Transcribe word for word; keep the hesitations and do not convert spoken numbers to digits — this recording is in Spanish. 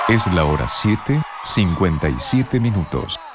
Es la hora siete, cincuenta y siete minutos.